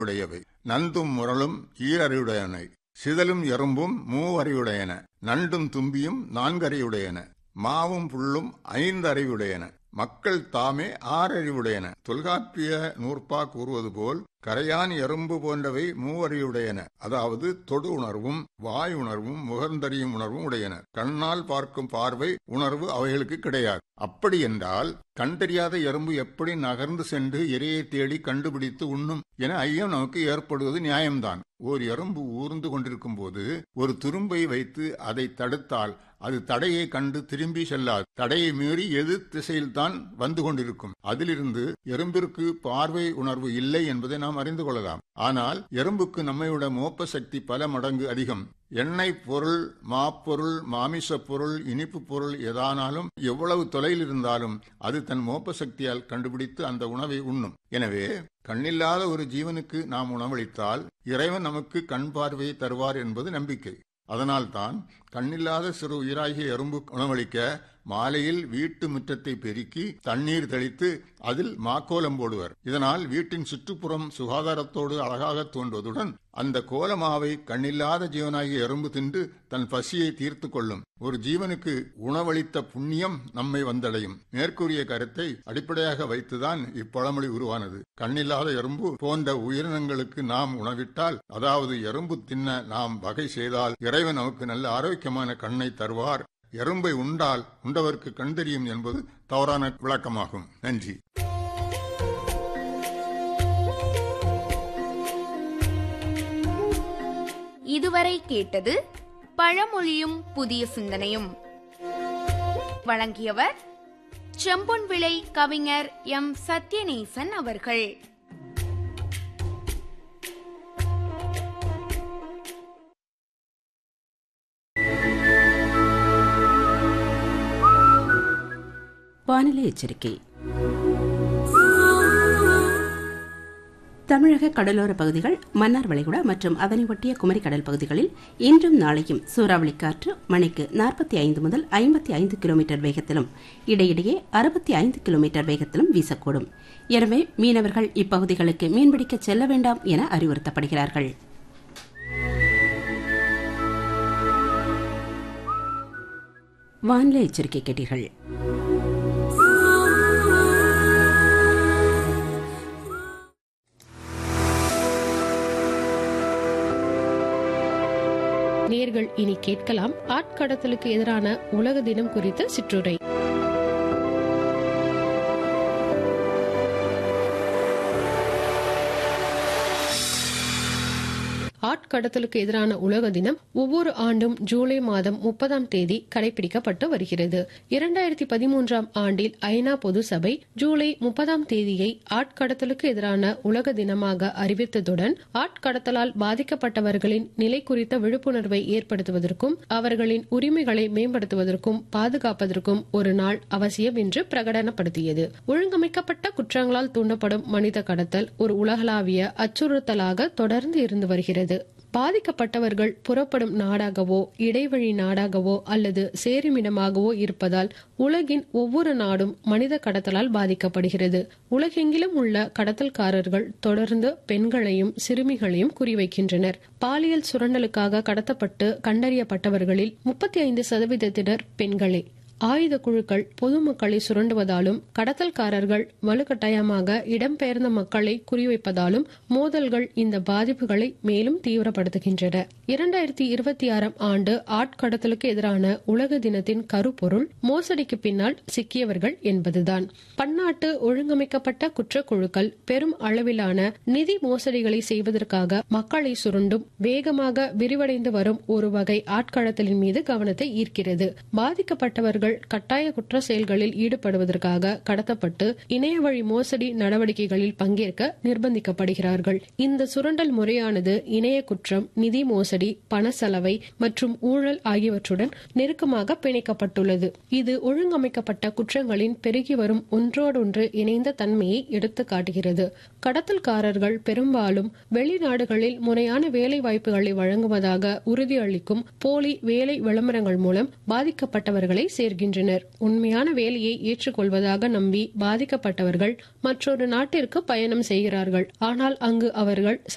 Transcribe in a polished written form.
உடையவை. நந்தும் முரலும் ஈரறிவுடையனை, சிதலும் எறும்பும் மூவறிவுடையன, நண்டும் தும்பியும் 4 அறிவுடையன, மாவும் புல்லும் 5 அறிவுடையன, மக்கள் தாமே 6 அறிவுடையன. தொல்காப்பிய நூற்பா கூறுவது போல் கரையான் எறும்பு போன்றவை 3 அறிவுடையன, அதாவது தொடு உணர்வும் வாய் உணர்வும் முகந்தறியும் உணர்வும் உடையன. கண்ணால் பார்க்கும் பார்வை உணர்வு அவைகளுக்கு கிடையாது. அப்படி என்றால் கண் தெரியாத எறும்பு எப்படி நகர்ந்து சென்று இரையை தேடி கண்டுபிடித்து உண்ணும் என ஐயம் நமக்கு ஏற்படுவது நியாயம்தான். ஓர் எறும்பு ஊர்ந்து கொண்டிருக்கும் போது ஒரு துரும்பை வைத்து அதை தடுத்தால் அது தடையை கண்டு திரும்பி செல்லாது. தடையை மீறி எதிர் திசையில்தான் வந்து கொண்டிருக்கும். அதிலிருந்து எறும்பிற்கு பார்வை உணர்வு இல்லை என்பதை நாம் அறிந்து கொள்ளலாம். ஆனால் எறும்புக்கு நம்மைவிட மோப்ப சக்தி பல மடங்கு அதிகம். எண்ணெய் பொருள், மாப்பொருள், மாமிச பொருள், இனிப்பு பொருள் எதானாலும் எவ்வளவு தொலைவில் இருந்தாலும் அது தன் மோப்ப சக்தியால் கண்டுபிடித்து அந்த உணவை உண்ணும். எனவே கண்ணில்லாத ஒரு ஜீவனுக்கு நாம் உணவளித்தால் இறைவன் நமக்கு கண் பார்வையை தருவார் என்பது நம்பிக்கை. அதனால்தான் கண்ணில்லாத சிறு உயிராகிய எறும்பு உணவளிக்க மாலையில் வீட்டு முற்றத்தை பெருக்கி தண்ணீர் தெளித்து அதில் மாக்கோலம் போடுவர். இதனால் வீட்டின் சுற்றுப்புறம் சுகாதாரத்தோடு அழகாக தோன்றுவதுடன் அந்த கோலமாவை கண்ணில்லாத ஜீவனாகிய எறும்பு தின்று தன் பசியை தீர்த்து கொள்ளும். ஒரு ஜீவனுக்கு உணவளித்த புண்ணியம் நம்மை வந்தடையும். மேற்கூறிய கருத்தை அடிப்படையாக வைத்துதான் இப்பழமொழி உருவானது. கண்ணில்லாத எறும்பு போன்ற உயிரினங்களுக்கு நாம் உணவிட்டால், அதாவது எறும்பு தின்ன நாம் வகை செய்தால் இறைவன் நமக்கு நல்ல ஆரோக்கியமான கண்ணை தருவார். எறும்பை உண்டால் உண்டவருக்கு கண் தெரியும் என்பது தவறான விளக்கமாகும். நன்றி. இதுவரை கேட்டது பழமொழியும் புதிய சிந்தனையும். வழங்கியவர் செம்பொன்விளை கவிஞர் எம். சத்யநேசன் அவர்கள். வானிலை எச்சரிக்கை. தமிழக கடலோர பகுதிகள், மன்னார் வளைகுடா மற்றும் அதனை ஒட்டிய குமரி கடல் பகுதிகளில் இன்றும் நாளையும் சூறாவளி காற்று மணிக்கு 45 முதல் 55 கிலோமீட்டர் வேகத்திலும் இடையிடையே 65 கிலோமீட்டர் வேகத்திலும் வீசக்கூடும். எனவே மீனவர்கள் இப்பகுதிகளுக்கு மீன்பிடிக்க செல்ல வேண்டாம் என அறிவுறுத்தப்படுகிறார்கள். வானிலை எச்சரிக்கை கேட்டீர்கள். நேர்கள் இனி கேட்கலாம் ஆட்கடத்தலுக்கு எதிரான உலக தினம் குறித்த சிற்றுரை. ஆட்கடத்தலுக்கு எதிரான உலக தினம் ஒவ்வொரு ஆண்டும் ஜூலை மாதம் 30ஆம் தேதி கடைபிடிக்கப்பட்டு வருகிறது. 2013ஆம் ஆண்டில் ஐநா பொது சபை ஜூலை 30ஆம் தேதியை ஆட்கடத்தலுக்கு எதிரான உலக தினமாக அறிவித்ததுடன் ஆட்கடத்தலால் பாதிக்கப்பட்டவர்களின் நிலை குறித்த விழிப்புணர்வை ஏற்படுத்துவதற்கும் அவர்களின் உரிமைகளை மேம்படுத்துவதற்கும் பாதுகாப்பதற்கும் ஒரு நாள் அவசியம் என்று பிரகடனப்படுத்தியது. ஒழுங்கமைக்கப்பட்ட குற்றங்களால் தூண்டப்படும் மனித கடத்தல் ஒரு உலகளாவிய அச்சுறுத்தலாக தொடர்ந்து இருந்து வருகிறது. பாதிக்கப்பட்டவர்கள் புறப்படும் நாடாகவோ இடைவழி நாடாகவோ அல்லது சேருமிடமாகவோ இருப்பதால் உலகின் ஒவ்வொரு நாடும் மனித கடத்தலால் பாதிக்கப்படுகிறது. உலகெங்கிலும் உள்ள கடத்தல்காரர்கள் தொடர்ந்து பெண்களையும் சிறுமிகளையும் குறிவைக்கின்றனர். பாலியல் சுரண்டலுக்காக கடத்தப்பட்டு கண்டறியப்பட்டவர்களில் 35% பெண்களே. ஆயுத குழுக்கள் பொதுமக்களை சுரண்டுவதாலும் கடத்தல்காரர்கள் வலுக்கட்டாயமாக இடம்பெயர்ந்த மக்களை குறிவைப்பதாலும் மோதல்கள் இந்த பாதிப்புகளை மேலும் தீவிரப்படுத்துகின்றன. 2026ஆம் ஆண்டு ஆட்கடத்தலுக்கு எதிரான உலக தினத்தின் கருப்பொருள் மோசடிக்கு பின்னால் சிக்கியவர்கள் என்பதுதான். பன்னாட்டு ஒழுங்கமைக்கப்பட்ட குற்றக்குழுக்கள் பெரும் அளவிலான நிதி மோசடிகளை செய்வதற்காக மக்களை சுரண்டும் வேகமாக விரிவடைந்து வரும் ஒரு வகை ஆட்கடத்தலின் மீது கவனத்தை ஈர்க்கிறது. பாதிக்கப்பட்டவர்கள் கட்டாய குற்ற செயல்களில் ஈடுபடுவதற்காக கடத்தப்பட்டு இணைய வழி மோசடி நடவடிக்கைகளில் பங்கேற்க நிர்பந்திக்கப்படுகிறார்கள். இந்த சுரண்டல் முறையானது இணைய குற்றம், நிதி மோசடி, பண சலவை மற்றும் ஊழல் ஆகியவற்றுடன் நெருக்கமாக பிணைக்கப்பட்டுள்ளது. இது ஒழுங்கமைக்கப்பட்ட குற்றங்களின் பெருகி வரும் ஒன்றோடொன்று இணைந்த தன்மையை எடுத்து காட்டுகிறது. கடத்தல்காரர்கள் பெரும்பாலும் வெளிநாடுகளில் முறையான வேலை வாய்ப்புகளை வழங்குவதாக உறுதியளிக்கும் போலி வேலை விளம்பரங்கள் மூலம் பாதிக்கப்பட்டவர்களை சேர்க்கின்றனர். உண்மையான வேலையை ஏற்றுக்கொள்வதாக நம்பி பாதிக்கப்பட்டவர்கள் மற்றொரு நாட்டிற்கு பயணம் செய்கிறார்கள். ஆனால் அங்கு அவர்கள்